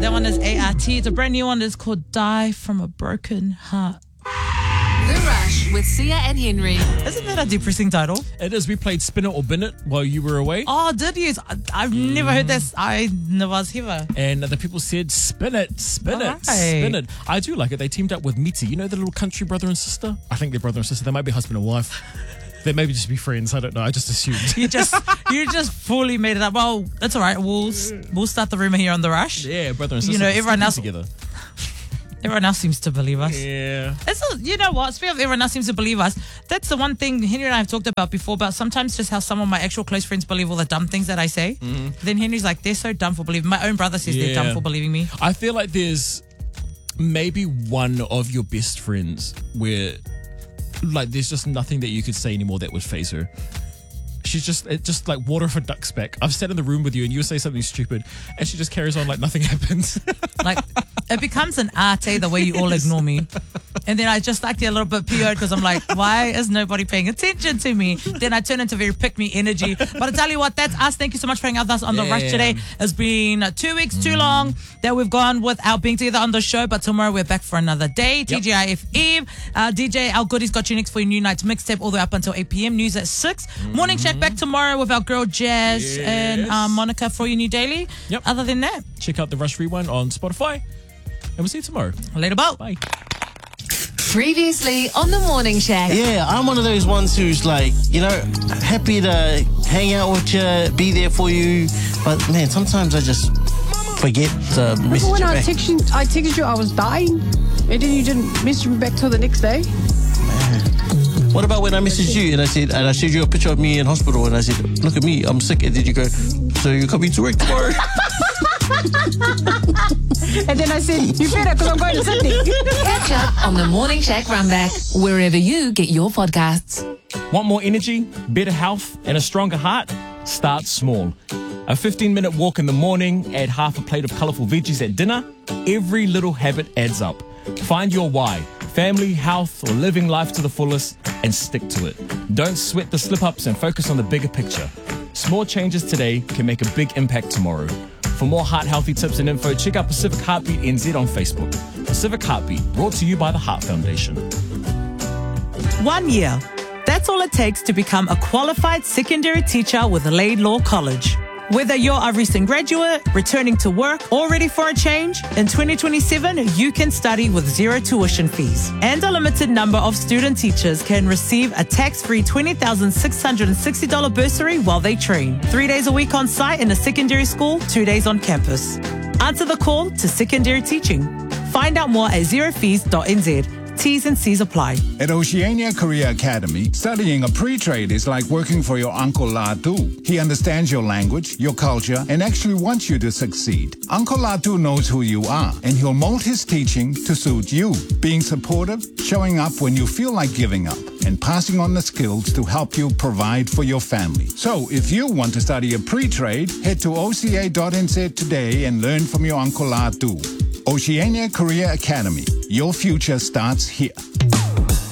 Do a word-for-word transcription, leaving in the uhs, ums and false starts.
That one is A R T. It's a brand new one. It's called Die From a Broken Heart. The Rush with Sia and Henry. Isn't that a depressing title? It is. We played Spin It or Bin It while you were away. Oh, did you? I, I've mm. never heard this. I never was here. And the people said, spin it, spin All it, right. spin it. I do like it. They teamed up with Miti. You know the little country brother and sister? I think they're brother and sister. They might be husband and wife. They maybe just be friends. I don't know. I just assumed. You just you just fully made it up. Well, that's all right. We'll we'll start the rumor here on The Rush. Yeah, brother and sister. You know, everyone else together. Everyone else seems to believe us. Yeah. It's a, you know what? Speaking of everyone else seems to believe us, that's the one thing Henry and I have talked about before, about sometimes just how some of my actual close friends believe all the dumb things that I say. Mm-hmm. Then Henry's like, they're so dumb for believing. My own brother says Yeah. they're dumb for believing me. I feel like there's maybe one of your best friends where, like, there's just nothing that you could say anymore that would faze her. She's just it just like water off a duck's back. I've sat in the room with you and you say something stupid and she just carries on like nothing happens. Like, it becomes an art, eh, the way you all ignore me. And then I just like get a little bit P O'd because I'm like, why is nobody paying attention to me? Then I turn into very pick-me energy. But I tell you what, that's us. Thank you so much for hanging out with us on The Yeah. Rush today. It's been two weeks too long that we've gone without being together on the show, but tomorrow we're back for another day. T G I F Eve. Uh, D J Al Goody's got you next for your new night's mixtape all the way up until eight p.m. News at six. Morning check back tomorrow with our girl Jazz Yes. and um, Monica for your new daily. Yep. Other than that, Check out the Rush Rewind on Spotify and we'll see you tomorrow. later, Bo. Bye. Previously on the Morning Shack. Yeah, I'm one of those ones who's like, you know, happy to hang out with you, be there for you. But man, sometimes I just forget to Remember message when you I back. texted you, I texted you I was dying, and then you didn't message me back till the next day? What about when I messaged you and I said, and I showed you a picture of me in hospital and I said, look at me, I'm sick. And then you go, so you're coming to work tomorrow? And then I said, you better, because I'm going to Sydney. Catch up on the Morning Shack Runback, wherever you get your podcasts. Want more energy, better health, and a stronger heart? Start small. A fifteen minute walk in the morning, add half a plate of colourful veggies at dinner. Every little habit adds up. Find your why, family, health, or living life to the fullest, and stick to it. Don't sweat the slip-ups and focus on the bigger picture. Small changes today can make a big impact tomorrow. For more heart-healthy tips and info, check out Pacific Heartbeat N Z on Facebook. Pacific Heartbeat, brought to you by the Heart Foundation. One year. That's all it takes to become a qualified secondary teacher with Laidlaw College. Whether you're a recent graduate, returning to work, or ready for a change, in twenty twenty-seven, you can study with zero tuition fees. And a limited number of student teachers can receive a tax-free twenty thousand six hundred sixty dollars bursary while they train. Three days a week on site in a secondary school, two days on campus. Answer the call to secondary teaching. Find out more at zero fees dot n z. T's and C's apply. At Oceania Career Academy, studying a pre-trade is like working for your Uncle Latu. He understands your language, your culture, and actually wants you to succeed. Uncle Latu knows who you are, and he'll mold his teaching to suit you, being supportive, showing up when you feel like giving up, and passing on the skills to help you provide for your family. So, if you want to study a pre-trade, head to o c a dot n z today and learn from your Uncle Latu. Oceania Career Academy. Your future starts here.